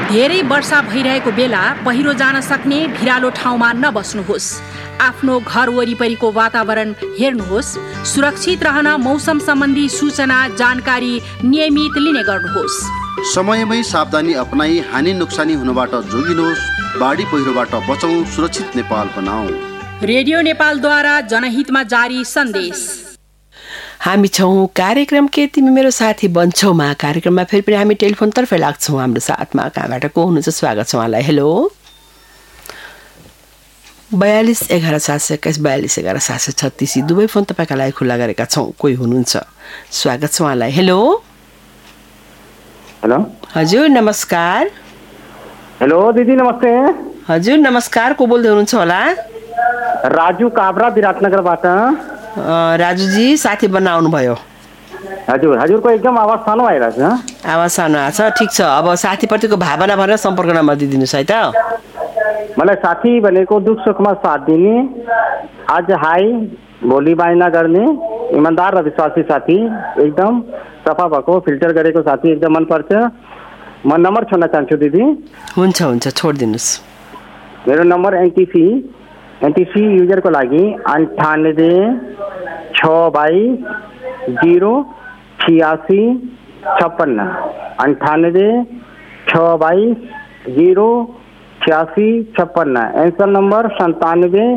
धेरै वर्षा भइरहेको बेला पहिरो जान सक्ने भिरालो ठाउँमा नबस्नुहोस्। आफ्नो घर वरिपरिको वातावरण हेर्नुहोस्। सुरक्षित रहन मौसम सम्बन्धी सूचना जानकारी नियमित लिने गर्नुहोस्। समयमै सावधानी अपनाई हानि नोक्सानी हुनबाट जोगिनुहोस्। बाढी पहिरोबाट बचौं, सुरक्षित नेपाल बनाऊ। रेडियो नेपालद्वारा जनहितमा जारी सन्देश। हामी छौँ कार्यक्रम के तिमी मेरो साथी बन्छौमा। कार्यक्रममा फेरि पनि हामी टेलिफोनतर्फै लाग्छौँ। हाम्रो साथमा कहाँबाट को हुनुहुन्छ? स्वागत छ उहाँलाई। हेलो 42 11 721 42 11 736 यी दुवै फोन तपाईँका लागि खुल्ला गरेका छौँ। कोही हुनुहुन्छ? स्वागत छ उहाँलाई। हेलो हेलो हजुर नमस्कार। हेलो दिदी नमस्ते। हजुर नमस्कार, को बोल्दै हुनुहुन्छ होला? राजु काभ्रा विराटनगरबाट। राजुजी साथी बन्न आउनुभयो? हजुर, हजुरको एकदम आवाज सानो आइरहेछ। आवाज सानो आएको छ, ठिक छ। अब साथीप्रतिको भावना भनेर सम्पर्क नम्बर दिइदिनुहोस् है त। मलाई साथी भनेको दुख सुखमा साथ दिने, आज हाई भोलि बाई नगर्ने, इमान्दार र विश्वासी साथी, एकदम सफा भएको फिल्टर गरेको साथी एकदम मनपर्छ। म नम्बर छोड्न चाहन्छु दिदी। हुन्छ हुन्छ, छोडिदिनुहोस्। मेरो नम्बर एनटिसी युजरको लागि 98 622 086 56 98 622 086 56। Answer number 97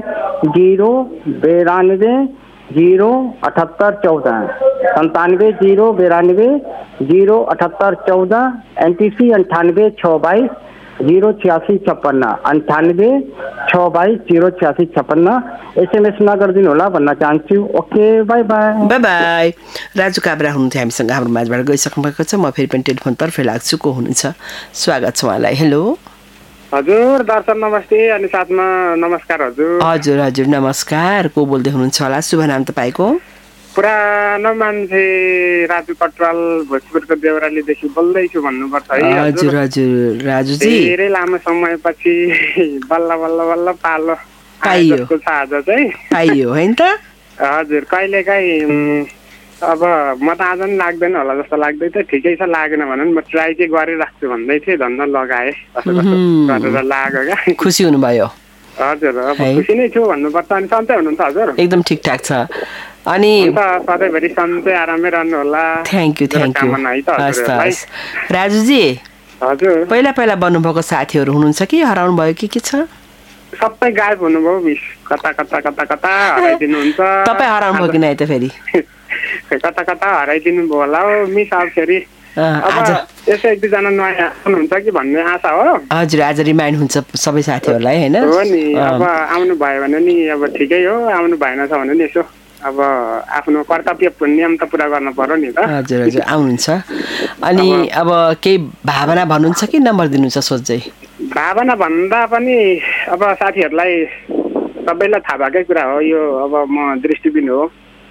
092 078 14 97 092 078 14। एनटीसी 98 622 086 56 98 622 086 56। एसएमएस नगरिदिनु होला भन्न चाहन्छु। Okay, by by. By by. Raju काभ्रा हुनुहुन्थ्यो हामीसँग, हाम्रो माझबाट गइसक्नु भएको छ। म फेरि पनि टेलिफोनतर्फै लाग्छु। को हुनुहुन्छ? स्वागत छ उहाँलाई। हेलो हजुर दर्शन नमस्ते अनि साथमा नमस्कार। हजुर हजुर हजुर नमस्कार। को बोल्दै हुनुहुन्छ होला? शुभ नाम तपाईँको? पुरानो मान्छे राजु कटवाल भोजपुरको देउरालीदेखि बोल्दैछु भन्नुपर्छ है। हजुर हजुर राजुजी, धेरै लामो समयपछि बल्ल बल्ल बल्ल पालो पाइयो आज चाहिँ पाइयो होइन त? हजुर, कहिलेकाहीँ अब म त आज पनि लाग्दैन होला जस्तो लाग्दै थियो। ठिकै छ, लागेन भने म ट्राई चाहिँ गरिराख्छु भन्दै थिएँ। धन्दा लगाएँ गरेर लाग्यो क्या। खुसी हुनुभयो? हजुर, अब खुसी नै छु भन्नुपर्छ। अनि सन्चै हुनुहुन्छ हजुर? एकदम ठिकठाक छ। अनि सधैँभरि सन्चै आरामै रहनु होला। Thank you thank you. हस् राजुजी, हजुर पहिला पहिला बन्नुभएको साथीहरू हुनुहुन्छ कि हराउनु भयो कि के छ? सबै गायब हुनुभयो मिस। कता कता कता कता हराइदिनुहुन्छ। तपाईँ हराउनु भयो कि नै त? फेरि कता कता हराइदिनु भयो होला हो मिस। अब फेरि अब यसो एक दुईजना नयाँ हुनुहुन्छ कि भन्ने आशा हो। हजुर, आज रिमाइन्ड हुन्छ सबै साथीहरूलाई होइन? हो नि, अब आउनु भयो भने नि अब ठिकै हो, आउनु भएन छ भने नि यसो अब आफ्नो कर्तव्य नियम त पुरा गर्न पर्यो नि त। हजुर हजुर, आउनुहुन्छ। अनि अब केही भावना भन्नुहुन्छ कि नम्बर दिनुहुन्छ सोझै? भावना भन्दा पनि अब साथीहरूलाई सबैलाई थाहा भएकै कुरा हो यो। अब म दृष्टिबिन हो।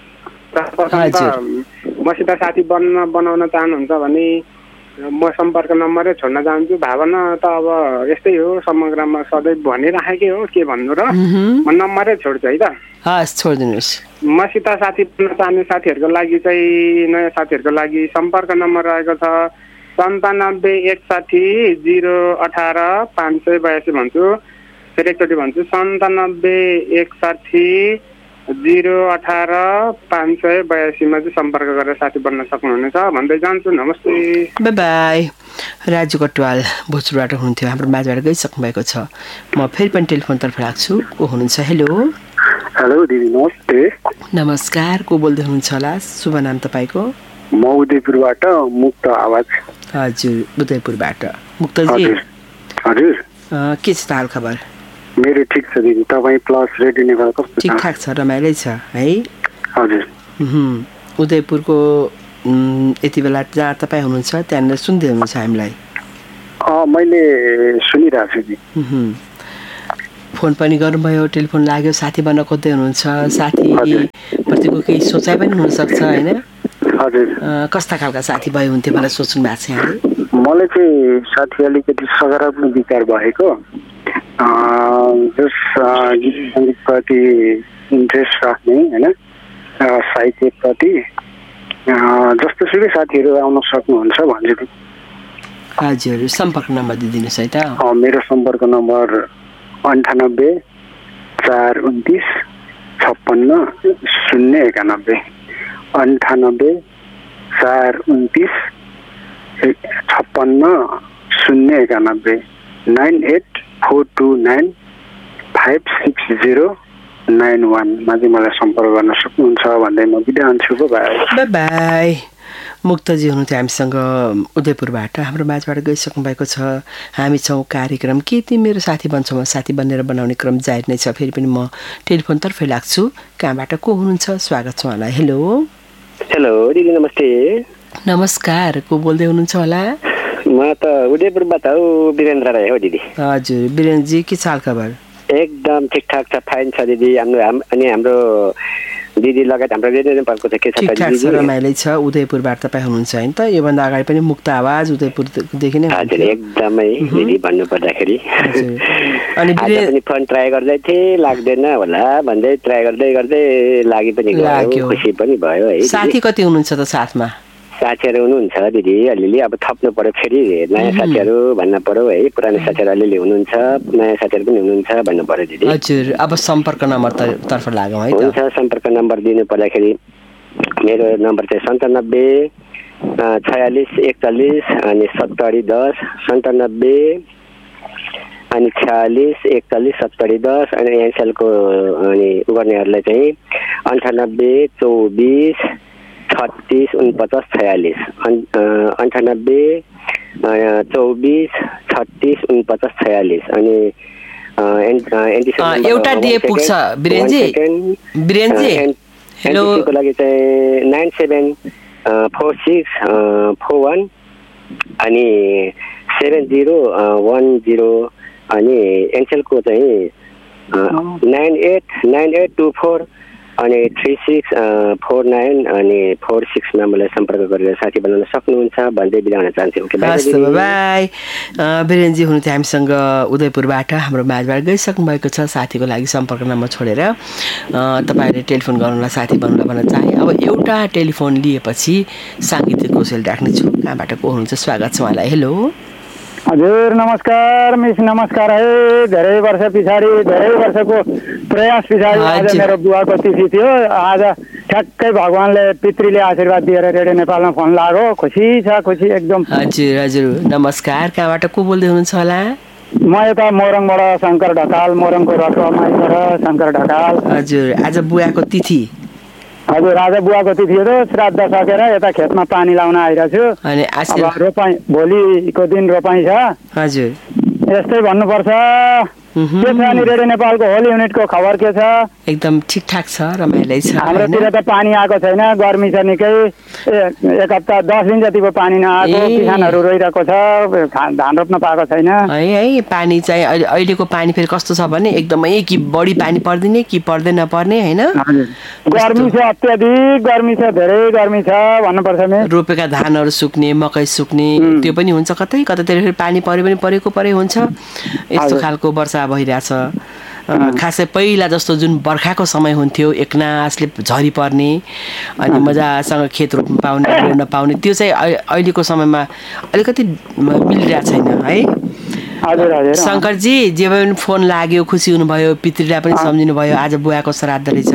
मसित साथी बनाउन चाहनुहुन्छ भने म सम्पर्क नम्बरै छोड्न चाहन्छु। भावना त अब यस्तै हो, समग्रमा सधैँ भनिराखेकै हो। के भन्नु र, म नम्बरै छोड्छु है त। हस्, छोडिदिनुहोस्। मसित साथी बन्न चाहने साथीहरूको लागि चाहिँ, नयाँ साथीहरूको लागि सम्पर्क नम्बर रहेको छ 97 61 018 582 भन्छु। फेरि एकचोटि भन्छु 97 61 018 582 मा चाहिँ सम्पर्क गरेर साथी बन्न सक्नुहुनेछ भन्दै जान्छु। नमस्ते, बाई बाई। राजु कटवाल भोजपुरबाट हुनुहुन्थ्यो, हाम्रो माझबाट गइसक्नु भएको छ। म फेरि पनि टेलिफोनतर्फ राख्छु। को हुनुहुन्छ? हेलो हेलो दिदी नमस्ते। नमस्कार। को बोल्दै हुनुहुन्छ होला? शुभ नाम तपाईँको? म उदयपुरबाट मुक्त आवाज। हजुर, उदयपुरबाट मुक्तजी। हजुर के छ हाल खबर? मेरो ठिक छ दिदी। तपाईँ प्लस रेडियो नेपाल कस्तो छ? ठिकठाक छ, रमाइलै छ है? हजुर। उदयपुरको यति बेला जहाँ तपाईँ हुनुहुन्छ त्यहाँनिर सुन्दै हुनुहुन्छ हामीलाई? मैले सुनिरहेको छु नि। फोन पनि गर्नुभयो, टेलिफोन लाग्यो, साथी बन्न खोज्दै हुनुहुन्छ। साथीप्रतिको केही सोचाइ पनि हुनसक्छ होइन? हजुर। कस्ता खालका साथी भयो हुन्थ्यो मलाई सोच्नु भएको छ यहाँले? मलाई चाहिँ साथी अलिकति सकारात्मक विचार भएको, जस गीत सङ्गीतप्रति इन्ट्रेस्ट राख्ने होइन, साहित्यप्रति जस्तो सुकै साथीहरू आउन सक्नुहुन्छ भन्छु। हजुर सम्पर्क नम्बर दिदिनुहोस् है त। मेरो सम्पर्क नम्बर 98 429 56 091 98 429 56 091 9842956091 मा चाहिँ मलाई सम्पर्क गर्न सक्नुहुन्छ भन्दै म बिदा हुन्छु। By by. मुक्तजी हुनुहुन्थ्यो हामीसँग उदयपुरबाट, हाम्रो माझबाट गइसक्नु भएको छ। हामी छौँ कार्यक्रम के तिमी मेरो साथी बन्छौ, म साथी बनेर बनाउने क्रम जारी नै छ। फेरि पनि म टेलिफोनतर्फै लाग्छु। कहाँबाट को हुनुहुन्छ? स्वागत छ उहाँलाई। हेलो हेलो दिदी नमस्ते। नमस्कार, को बोल्दै हुनुहुन्छ होला? म त उदयपुरबाट हौ, वीरेन्द्र राई हो दिदी। हजुर वीरेन्द्रजी, के चाल खबर? एकदम ठिकठाक छ, फाइन छ दिदी। अनि हाम्रो दिदी लगायत हाम्रो रेडियो नेपालको चाहिँ के छ ठिकठाक छ, रमाइलो छ। उदयपुरबाट तपाईँ हुनुहुन्छ होइन त? योभन्दा अगाडि पनि मुक्त आवाज उदयपुरदेखि नै हजुर एकदमै दिदी भन्नु पर्दाखेरि। अनि पनि फोन ट्राई गर्दै थिएँ, लाग्दैन होला भन्दै ट्राई गर्दै गर्दै लागि पनि गयो, खुसी पनि भयो है। साथी कति हुनुहुन्छ त साथमा? साथीहरू हुनुहुन्छ दिदी, अलिअलि अब थप्नु पर्यो, फेरि नयाँ साथीहरू भन्न पर्यो है। पुरानो साथीहरू अलिअलि हुनुहुन्छ, नयाँ साथीहरू पनि हुनुहुन्छ भन्नु पर्यो दिदी। हजुर, अब सम्पर्क नम्बर तर्फ लागौँ है त। हुन्छ, सम्पर्क नम्बर दिनु पर्दाखेरि मेरो नम्बर चाहिँ 97 46 41 अनि 70 10 97 अनि 46 41 70 10 अनि एनसेलको अनि गर्नेहरूलाई चाहिँ 98 24 36 49 46 98 24 36 49 46 अनि एउटा दिए पुग्छ वीरेन्द्रजी। हेलो को लागि चाहिँ 974641 अनि 7010 अनि एनसेलको चाहिँ 989824 अनि 3649 अनि 46मा मलाई सम्पर्क गरेर साथी बनाउन सक्नुहुन्छ भन्दै बिदा हुन चाहन्छु। बाई। वीरेन्द्रजी हुनुहुन्थ्यो हामीसँग उदयपुरबाट, हाम्रो माझबाट गइसक्नु भएको छ। साथीको लागि सम्पर्क नम्बर छोडेर तपाईँहरूले टेलिफोन गर्नुलाई साथी बनाउन भन्न चाहे। अब एउटा टेलिफोन लिएपछि साङ्गीतिक कौशल राख्नेछु। कहाँबाट को हुनुहुन्छ? स्वागत छ उहाँलाई। हेलो हजुर नमस्कार मिस। नमस्कार है। धेरै वर्ष पछाडि, धेरै वर्षको प्रयास पछाडि आज मेरो बुवाको तिथि थियो। आज ठ्याक्कै भगवानले पितृले आशीर्वाद दिएर रेडियो नेपालमा फोन लाग्यो। खुसी छ, खुसी एकदम। हजुर हजुर नमस्कार। कहाँबाट को बोल्दै हुनुहुन्छ होला? म यता मोरङबाट शङ्कर ढकाल, मोरङको रटुवामा शङ्कर ढकाल। हजुर, आज बुवाको तिथि? हजुर, आज बुवाको तिथि हो। श्राद्ध सकेर यता खेतमा पानी लाउन आइरहेको छु। अनि अब रोपाई, भोलिको दिन रोपाई छ। हजुर, यस्तै भन्नुपर्छ। के छ अनि रेडियो नेपालको होल युनिटको खबर के छ? एकदम ठिकठाक छ, रमाइलो छ। हाम्रोतिर त पानी आएको छैन, गर्मी छ निकै। एक हप्ता 10 दिन जतिको पानी नआएको, किसानहरू रोइरहेको छ, धान रोप्न पाएको छैन है। पानी चाहिँ अहिलेको पानी फेरि कस्तो छ भने एकदमै कि बढी पानी पर्दिने कि पर्दैन पर्ने होइन। गर्मी छ, अत्याधिक गर्मी छ, धेरै गर्मी छ भन्नुपर्छ नि। रोपेका धानहरू सुक्ने, मकै सुक्ने, त्यो पनि हुन्छ। कतै कतैतिर फेरि पानी पऱ्यो भने परेको परै हुन्छ। यस्तो खालको वर्षा भइरहेछ। खासै पहिला जस्तो जुन बर्खाको समय हुन्थ्यो, एकनासले झरी पर्ने अनि मजासँग खेत रोप्न पाउने, रोप्न पाउने, त्यो चाहिँ अहिलेको समयमा अलिकति मिलिरहेको छैन है। शङ्करजी, जे पनि फोन लाग्यो, खुसी हुनुभयो, पितृलाई पनि सम्झिनु भयो। आज बुवाको श्राद्ध रहेछ।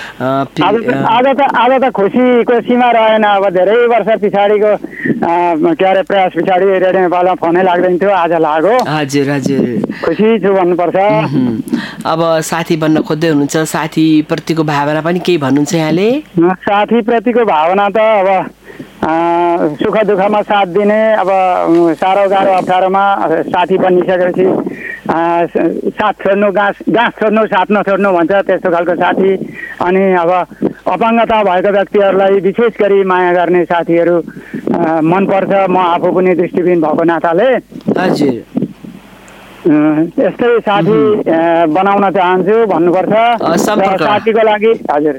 आज त खुसीको सीमा रहेन। अब धेरै वर्ष पछाडिको के अरे प्रयास पछाडि रेडियो नेपालमा फोनै लाग्दैन थियो, आज लाग्यो। हजुर हजुर, खुसी छु भन्नुपर्छ। अब साथी बन्न खोज्दै हुनुहुन्छ, साथीप्रतिको भावना पनि केही भन्नुहुन्छ यहाँले? साथीप्रतिको भावना त अब सुख दुःखमा साथ दिने, अब साह्रो गाह्रो अप्ठ्यारोमा साथी बनिसकेपछि साथ छोड्नु, गाँस छोड्नु, साथ नछोड्नु भन्छ, त्यस्तो खालको साथी। अनि अब अपाङ्गता भएको व्यक्तिहरूलाई विशेष गरी माया गर्ने साथीहरू मनपर्छ। म आफू पनि दृष्टिविहीन भएको नाताले हजुर यस्तै साथी बनाउन चाहन्छु भन्नुपर्छ। साथीको लागि हजुर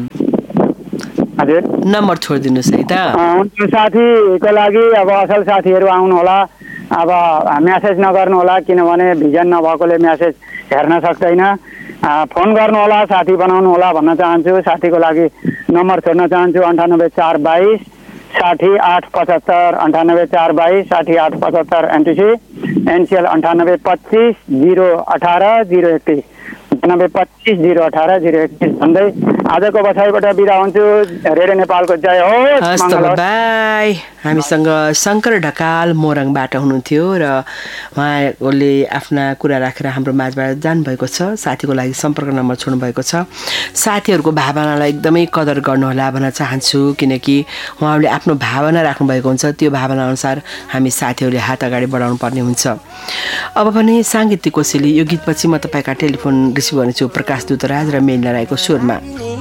हजुर नम्बर छोडिदिनुहोस् है त। साथीको लागि अब असल साथीहरू आउनु होला। अब म्यासेज नगर्नु होला, किनभने भिजन नभएकोले म्यासेज हेर्न सक्दैन। फोन गर्नु होला, साथी बनाउनु होला भन्न चाहन्छु। साथीको लागि नम्बर छोड्न चाहन्छु 98 422 60-8-75-98-422 60-8-75 एनटिसी एनसिएल 98-25-018-031 98-25-018-031 भन्दै आजको बसाइबाट बिदा हुन्छु। रेडियो नेपालको जय होस्। बाई। हामीसँग शङ्कर ढकाल मोरङबाट हुनुहुन्थ्यो र उहाँले आफ्ना कुरा राखेर हाम्रो माझबाट जानुभएको छ। साथीको लागि सम्पर्क नम्बर छोड्नु भएको छ। साथीहरूको भावनालाई एकदमै कदर गर्नुहोला भन्न चाहन्छु, किनकि उहाँहरूले आफ्नो भावना राख्नुभएको हुन्छ। त्यो भावना अनुसार हामी साथीहरूले हात अगाडि बढाउनु पर्ने हुन्छ। अब भने साङ्गीतिक कोसेली, यो गीतपछि म तपाईँका टेलिफोन रिसिभ गर्नेछु प्रकाश दुतराज र मेलिना राईको स्वरमा।